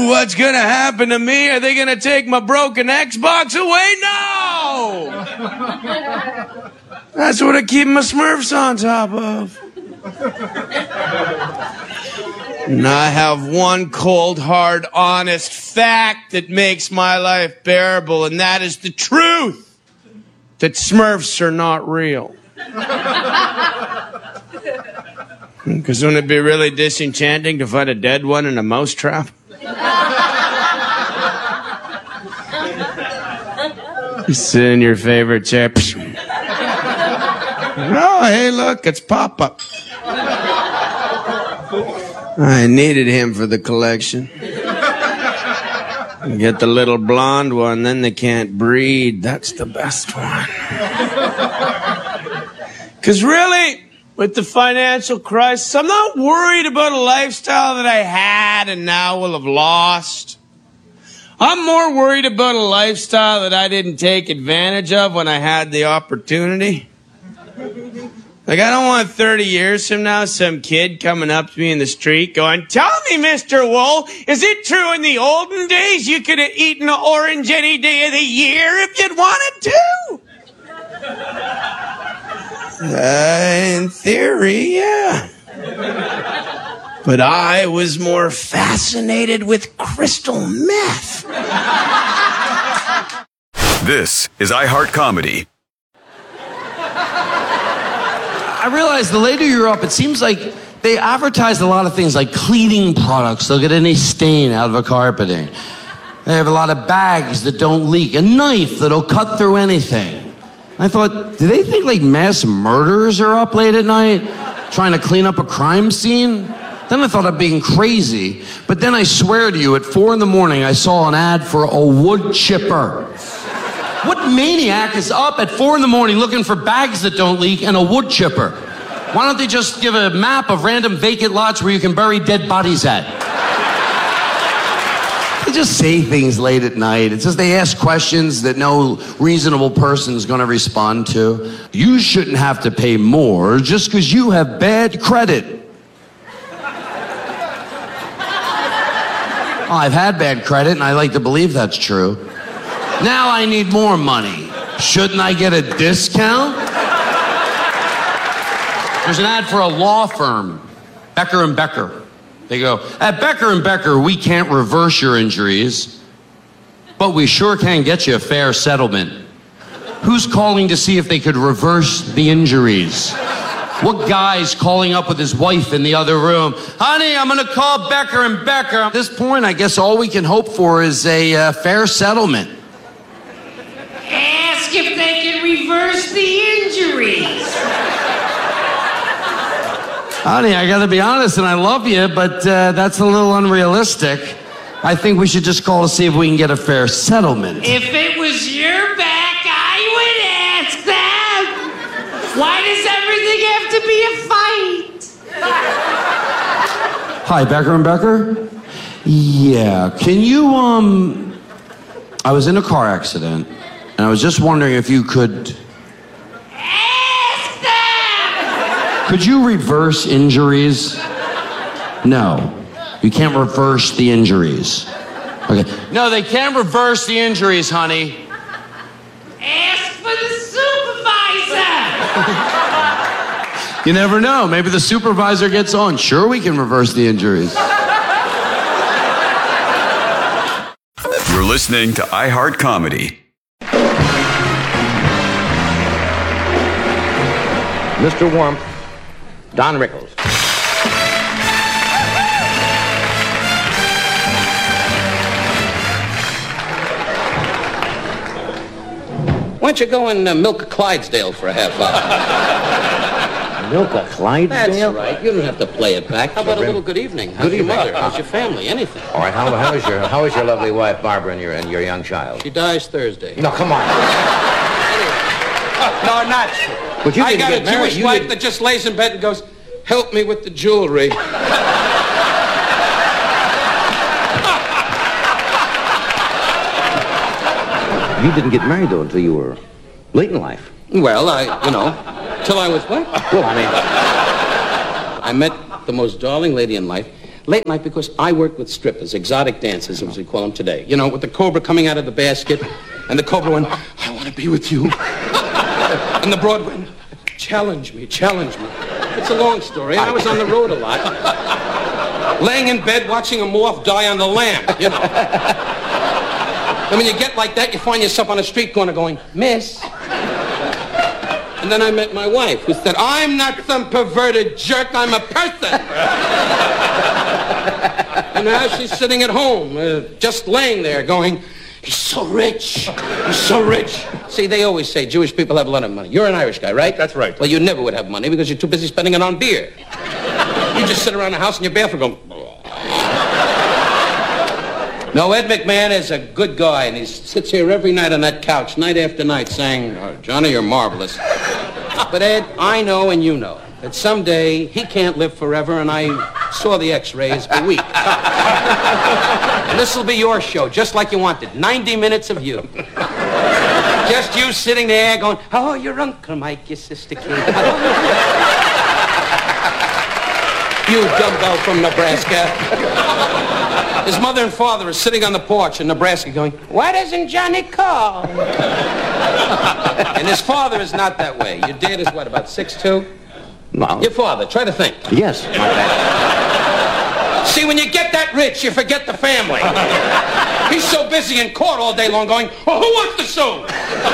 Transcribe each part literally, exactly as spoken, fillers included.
Ooh, what's gonna happen to me? Are they gonna take my broken Xbox away? No! That's what I keep my Smurfs on top of. And I have one cold, hard, honest fact that makes my life bearable, and that is the truth that Smurfs are not real. Because wouldn't it be really disenchanting to find a dead one in a mousetrap? You sit in your favorite chair. Oh, hey, look, it's Papa. I needed him for the collection. You get the little blonde one, then they can't breed. That's the best one. Because really, with the financial crisis, I'm not worried about a lifestyle that I had and now will have lost. I'm more worried about a lifestyle that I didn't take advantage of when I had the opportunity. Like, I don't want thirty years from now some kid coming up to me in the street going, "Tell me, Mister Wool, is it true in the olden days you could have eaten an orange any day of the year if you'd wanted to?" Uh, in theory, yeah. But I was more fascinated with crystal meth. This is iHeart Comedy. I realize the later you're up, it seems like they advertise a lot of things like cleaning products. They'll get any stain out of a carpeting. They have a lot of bags that don't leak, a knife that'll cut through anything. I thought, do they think like mass murderers are up late at night trying to clean up a crime scene? Then I thought I'm being crazy. But then I swear to you, at four in the morning, I saw an ad for a wood chipper. What maniac is up at four in the morning looking for bags that don't leak and a wood chipper? Why don't they just give a map of random vacant lots where you can bury dead bodies at? They just say things late at night. It's just they ask questions that no reasonable person's going to respond to. You shouldn't have to pay more just because you have bad credit. Oh, I've had bad credit, and I like to believe that's true. Now I need more money. Shouldn't I get a discount? There's an ad for a law firm, Becker and Becker. They go, at Becker and Becker, we can't reverse your injuries, but we sure can get you a fair settlement. Who's calling to see if they could reverse the injuries? What guy's calling up with his wife in the other room? Honey, I'm going to call Becker and Becker. At this point, I guess all we can hope for is a uh, fair settlement. Ask if they can reverse the injuries. Honey, I got to be honest, and I love you, but uh, that's a little unrealistic. I think we should just call to see if we can get a fair settlement. If it was your back, I would ask that. Why does everything have to be a fight? Hi, Becker and Becker? Yeah, can you, um... I was in a car accident, and I was just wondering if you could... Ask them! Could you reverse injuries? No. You can't reverse the injuries. Okay. No, they can't reverse the injuries, honey. Ask for the supervisor! You never know. Maybe the supervisor gets on. Sure, we can reverse the injuries. You're listening to iHeart Comedy. Mister Warmth, Don Rickles. Why don't you go and uh, milk a Clydesdale for a half hour? Milk a Clydesdale? That's right. You don't have to play it back. How about a little good evening? How's good your evening. Mother? How's your family? Anything. All right. How, how is your How is your lovely wife Barbara and your and your young child? She dies Thursday. No, come on. Anyway. No, not. But you I got a married. Jewish you wife did... that just lays in bed and goes, "Help me with the jewelry." You didn't get married, though, until you were late in life. Well, I, you know, till I was what? Well, I mean... I met the most darling lady in life. Late night because I worked with strippers, exotic dancers, as we call them today. You know, with the cobra coming out of the basket, and the cobra went, I want to be with you. And the broad went, challenge me, challenge me. It's a long story, and I was on the road a lot. Laying in bed watching a moth die on the lamp, you know. And when you get like that, you find yourself on a street corner going, miss. And then I met my wife, who said, I'm not some perverted jerk, I'm a person. And now she's sitting at home, uh, just laying there going, he's so rich, he's so rich. See, they always say Jewish people have a lot of money. You're an Irish guy, right? That's right. Well, you never would have money because you're too busy spending it on beer. You just sit around the house in your bathroom going, no, Ed McMahon is a good guy, and he sits here every night on that couch, night after night, saying, oh, Johnny, you're marvelous. But Ed, I know and you know that someday he can't live forever, and I saw the x-rays a week. And this will be your show, just like you wanted. ninety minutes of you. Just you sitting there going, oh, your Uncle Mike, your sister Kate. You dumbbell from Nebraska. His mother and father are sitting on the porch in Nebraska going, why doesn't Johnny call? And his father is not that way. Your dad is what, about six two? No. Your father, try to think. Yes, my dad. See, when you get that rich, you forget the family. He's so busy in court all day long going, oh, who wants to sue?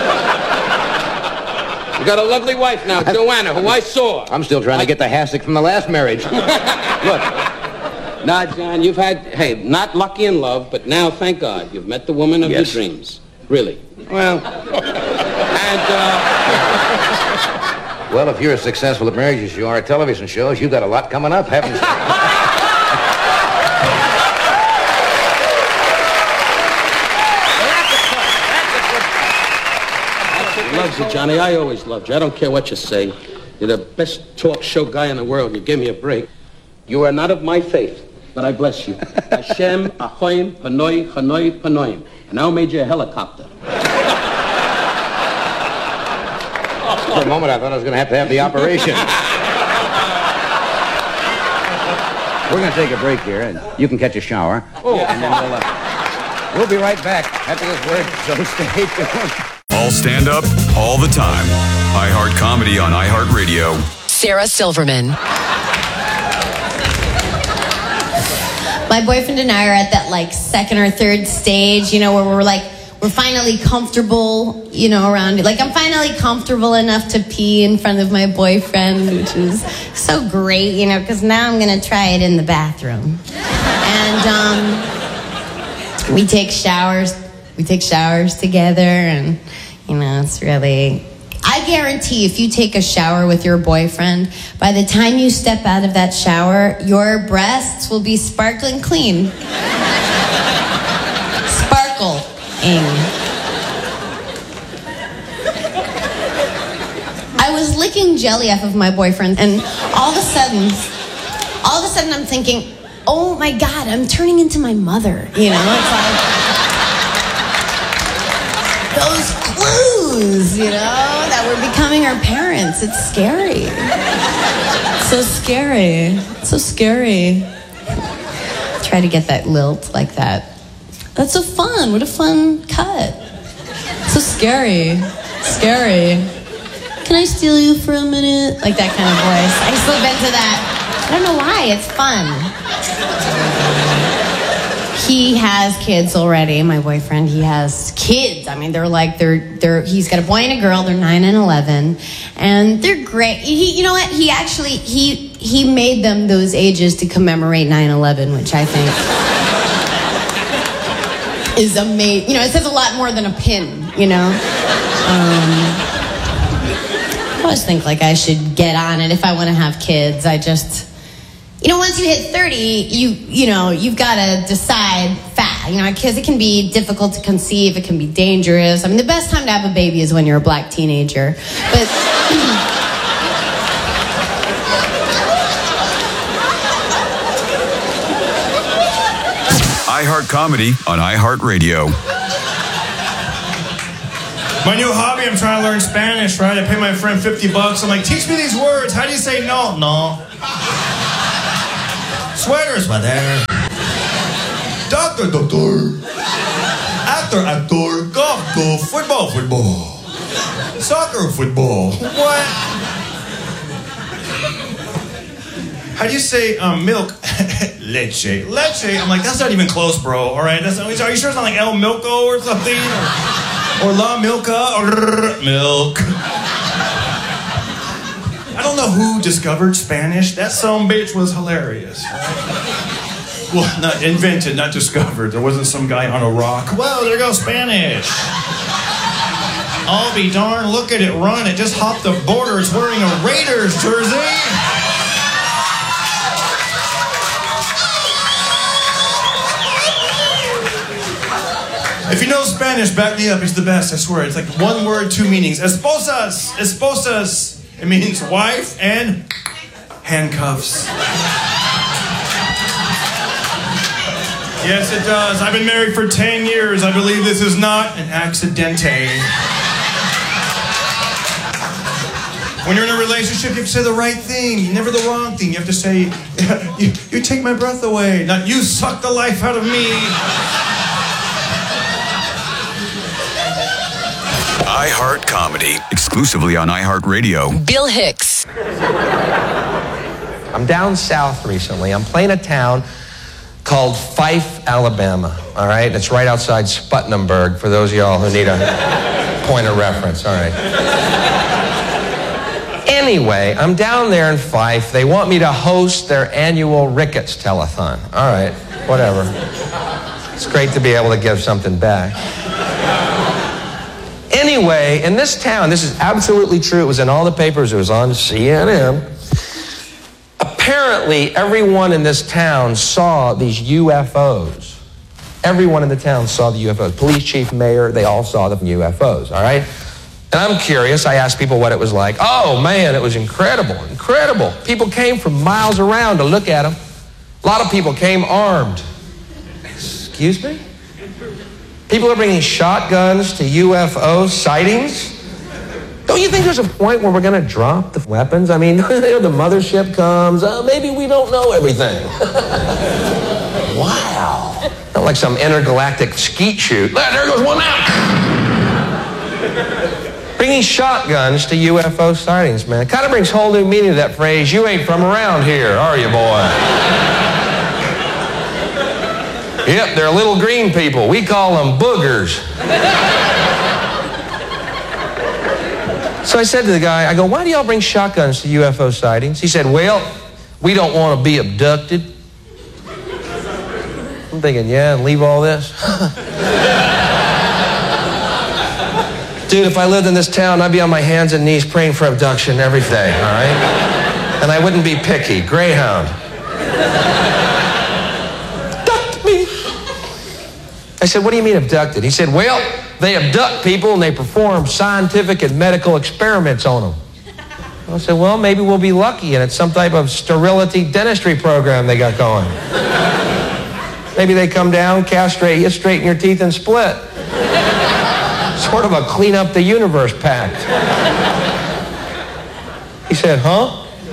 You got a lovely wife now, Joanna, who I saw. I'm still trying I... to get the hassock from the last marriage. Look. Now, John, you've had, hey, not lucky in love, but now, thank God, you've met the woman of yes. your dreams. Really. Well, and, uh... Well, if you're as successful at marriages as you are at television shows, you've got a lot coming up, haven't you? Loves you, Johnny. I always loved you. I don't care what you say. You're the best talk show guy in the world. You give me a break. You are not of my faith, but I bless you. Hashem, Ahoim, Panoi, Hanoi, Panoim. And now made you a helicopter. For a moment, I thought I was going to have to have the operation. We're going to take a break here, and you can catch a shower. Oh. And then we'll, uh, we'll be right back after this word, so stay tuned. All stand up, all the time. iHeart Comedy on iHeartRadio. Sarah Silverman. My boyfriend and I are at that, like, second or third stage, you know, where we're, like, we're finally comfortable, you know, around it. Like, I'm finally comfortable enough to pee in front of my boyfriend, which is so great, you know, because now I'm going to try it in the bathroom. And um, we take showers. We take showers together, and, you know, it's really... I guarantee if you take a shower with your boyfriend, by the time you step out of that shower, your breasts will be sparkling clean. Sparkling. I was licking jelly off of my boyfriend, and all of a sudden, all of a sudden I'm thinking, oh my God, I'm turning into my mother. You know, it's like... those clues, you know, that we're becoming our parents. It's scary. It's so scary. It's so scary. Try to get that lilt like that. That's so fun. What a fun cut. So scary. Scary. Can I steal you for a minute? Like that kind of voice. I slip into that. I don't know why. It's fun. He has kids already, my boyfriend. He has kids. I mean, they're like, they're, they're, he's got a boy and a girl. They're nine and eleven. And they're great. He, you know what? He actually, he, he made them those ages to commemorate nine eleven, which I think is amazing. You know, it says a lot more than a pin, you know? Um, I always think, like, I should get on it if I want to have kids. I just... You know, once you hit thirty, you you know, you've got to decide fast, you know, because it can be difficult to conceive, it can be dangerous. I mean, the best time to have a baby is when you're a black teenager. But iHeart Comedy on iHeartRadio. My new hobby, I'm trying to learn Spanish, right? I pay my friend fifty bucks. I'm like, teach me these words. How do you say no? No. Sweater, sweater. Doctor, doctor. Actor, actor. Golf, golf. Football, football. Soccer, football. What? How do you say um, milk? Leche. Leche. I'm like, that's not even close, bro. All right. That's not, are you sure it's not like El Milko or something? Or, or La Milka? Or milk. I don't know who discovered Spanish. That some bitch was hilarious. Well, not invented, not discovered. There wasn't some guy on a rock. Well, there goes Spanish. I'll be darned. Look at it run. It just hopped the border. It's wearing a Raiders jersey. If you know Spanish, back me up. He's the best, I swear. It's like one word, two meanings. Esposas. Esposas. It means wife and handcuffs. Yes, it does. I've been married for ten years. I believe this is not an accidente. When you're in a relationship, you have to say the right thing, never the wrong thing. You have to say, you, you take my breath away, not you suck the life out of me. iHeart Comedy, exclusively on iHeartRadio. Bill Hicks. I'm down south recently. I'm playing a town called Fife, Alabama. All right? It's right outside Sputnamburg, for those of y'all who need a point of reference. All right. Anyway, I'm down there in Fife. They want me to host their annual Ricketts telethon. All right, whatever. It's great to be able to give something back. Anyway, in this town, this is absolutely true. It was in all the papers. It was on C N N. Apparently, everyone in this town saw these U F Os. Everyone in the town saw the U F Os. Police chief, mayor, they all saw the U F Os, all right? And I'm curious. I asked people what it was like. Oh, man, it was incredible, incredible. People came from miles around to look at them. A lot of people came armed. Excuse me? People are bringing shotguns to U F O sightings? Don't you think there's a point where we're going to drop the weapons? I mean, the mothership comes. Uh, maybe we don't know everything. Wow. Not like some intergalactic skeet shoot. There goes one out. Bringing shotguns to U F O sightings, man. Kind of brings whole new meaning to that phrase, you ain't from around here, are you, boy? Yep, they're little green people. We call them boogers. So I said to the guy, I go, why do y'all bring shotguns to U F O sightings? He said, well, we don't want to be abducted. I'm thinking, yeah, and leave all this? Dude, if I lived in this town, I'd be on my hands and knees praying for abduction every day, all right? And I wouldn't be picky. Greyhound. Abduct me. I said, what do you mean abducted? He said, well, they abduct people and they perform scientific and medical experiments on them. I said, well, maybe we'll be lucky and it's some type of sterility dentistry program they got going. Maybe they come down, castrate you, straighten your teeth, and split. Sort of a clean up the universe pact. He said, huh?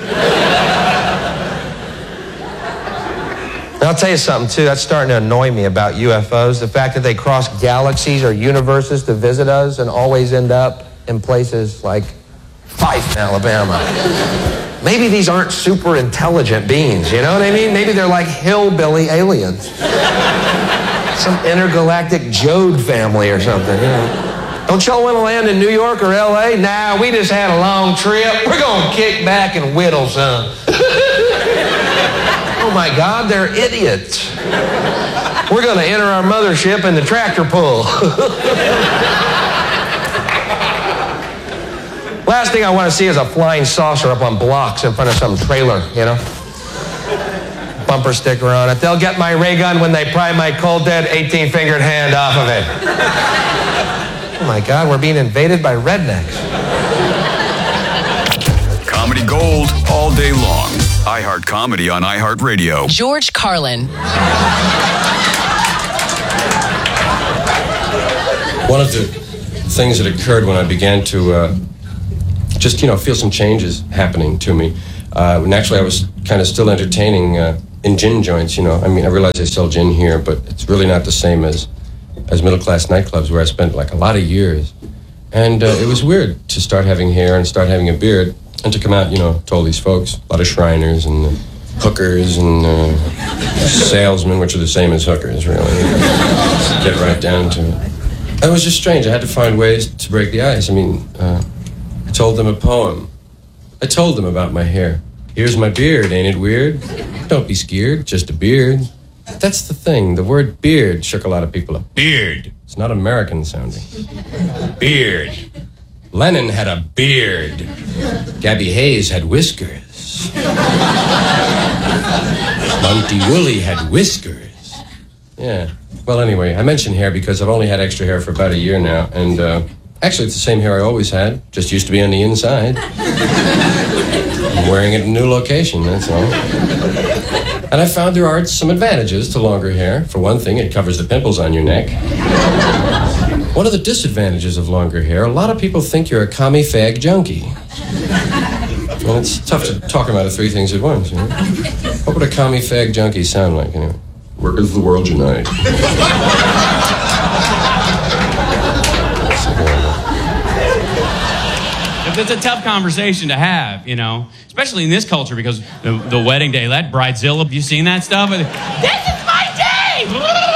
And I'll tell you something, too. That's starting to annoy me about U F Os. The fact that they cross galaxies or universes to visit us and always end up in places like Fife, Alabama. Maybe these aren't super intelligent beings, you know what I mean? Maybe they're like hillbilly aliens. Some intergalactic Jode family or something, you know. Don't y'all want to land in New York or L A? Nah, we just had a long trip. We're going to kick back and whittle some. Oh my God, they're idiots. We're going to enter our mothership in the tractor pull. Last thing I want to see is a flying saucer up on blocks in front of some trailer, you know? Bumper sticker on it. They'll get my ray gun when they pry my cold dead eighteen-fingered hand off of it. Oh my God, we're being invaded by rednecks. Comedy gold all day long. iHeart Comedy on iHeartRadio. George Carlin. One of the things that occurred when I began to uh, just, you know, feel some changes happening to me. Uh, and actually, I was kind of still entertaining uh, in gin joints, you know. I mean, I realize they sell gin here, but it's really not the same as as middle-class nightclubs where I spent like a lot of years. And uh, it was weird to start having hair and start having a beard and to come out, you know, to all these folks, a lot of Shriners and uh, hookers and uh, salesmen, which are the same as hookers, really. Get right down to it. It was just strange. I had to find ways to break the ice. I mean, uh, I told them a poem. I told them about my hair. Here's my beard, ain't it weird? Don't be scared, just a beard. That's the thing. The word beard shook a lot of people up. Beard. It's not American sounding. Beard. Lennon had a beard. Gabby Hayes had whiskers. Monty Woolley had whiskers. Yeah. Well, anyway, I mention hair because I've only had extra hair for about a year now, and uh, actually it's the same hair I always had, just used to be on the inside. I'm wearing it in a new location, that's all. And I found there are some advantages to longer hair. For one thing, it covers the pimples on your neck. One of the disadvantages of longer hair, a lot of people think you're a commie fag junkie. Well, it's tough to talk about three things at once, you know? What would a commie fag junkie sound like, anyway? Workers of the world unite. It's a tough conversation to have, you know, especially in this culture because the, the wedding day, that bridezilla, have you seen that stuff? This is my day!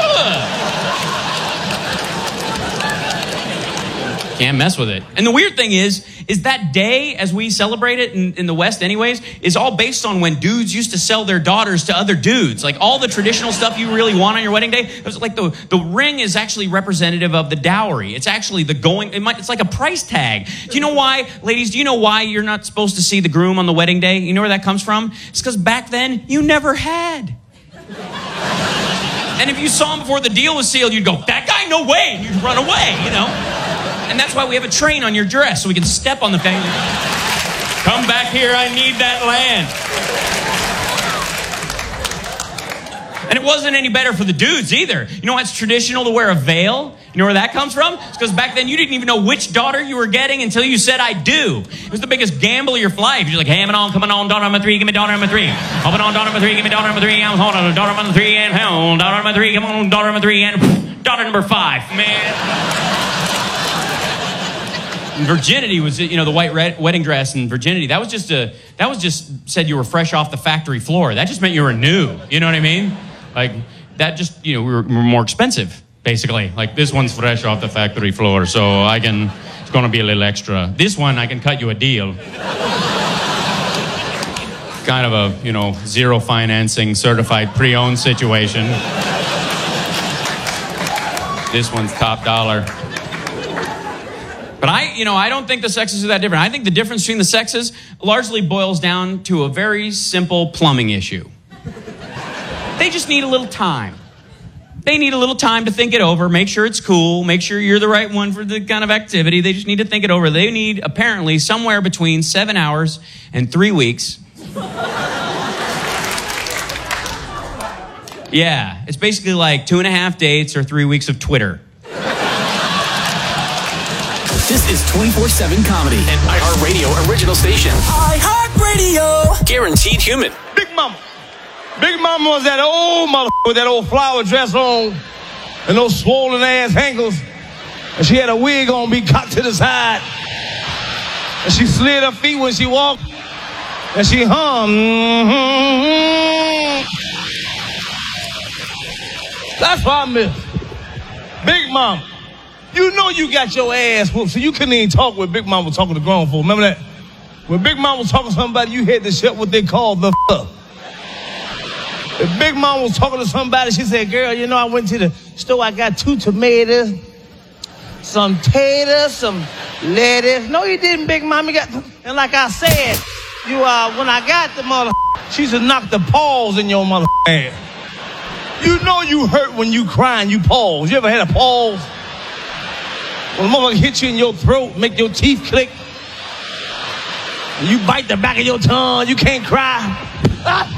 Can't mess with it. And the weird thing is, is that day, as we celebrate it in, in the West anyways, is all based on when dudes used to sell their daughters to other dudes. Like all the traditional stuff you really want on your wedding day, it was like the, the ring is actually representative of the dowry. It's actually the going, it might, it's like a price tag. Do you know why, ladies, do you know why you're not supposed to see the groom on the wedding day? You know where that comes from? It's because back then, you never had. And if you saw him before the deal was sealed, you'd go, that guy, no way, and you'd run away, you know? And that's why we have a train on your dress, so we can step on the thing. Come back here, I need that land. And it wasn't any better for the dudes either. You know why it's traditional to wear a veil? You know where that comes from? It's because back then you didn't even know which daughter you were getting until you said, I do. It was the biggest gamble of your life. You're like, hey, I'm on, coming on, daughter number three, give me daughter number three. Coming on, daughter number three, give me daughter number three. I'm holding on, daughter number three, and hell, daughter number three, come on, daughter number three, and pff, daughter number five. Man. Virginity was, you know, the white red wedding dress and virginity. That was just a, that was just said you were fresh off the factory floor. That just meant you were new. You know what I mean? Like that just, you know, we were, we were more expensive, basically. Like this one's fresh off the factory floor, so I can, it's going to be a little extra. This one, I can cut you a deal. Kind of a, you know, zero financing, certified pre-owned situation. This one's top dollar. But I, you know, I don't think the sexes are that different. I think the difference between the sexes largely boils down to a very simple plumbing issue. They just need a little time. They need a little time to think it over, make sure it's cool, make sure you're the right one for the kind of activity. They just need to think it over. They need, apparently, somewhere between seven hours and three weeks. Yeah, it's basically like two and a half dates or three weeks of Twitter. This is twenty-four seven comedy, an iHeartRadio original station. iHeartRadio. Guaranteed human. Big Mama. Big Mama was that old mother with that old flower dress on and those swollen ass ankles. And she had a wig on, be cocked to the side. And she slid her feet when she walked. And she hummed. Mm-hmm. That's what I miss. Big Mama. You know you got your ass whooped, so you couldn't even talk when Big Mama was talking to grown folk. Remember that? When Big Mama was talking to somebody, you had to shut what they call the f***. If Big Mama was talking to somebody, she said, girl, you know, I went to the store, I got two tomatoes, some taters, some lettuce. No, you didn't, Big Mama. You got, and like I said, you uh, when I got the mother, she should knock the paws in your mother ass. You know you hurt when you cry and you pause. You ever had a pause? When a motherfucker hit you in your throat, make your teeth click, and you bite the back of your tongue, you can't cry.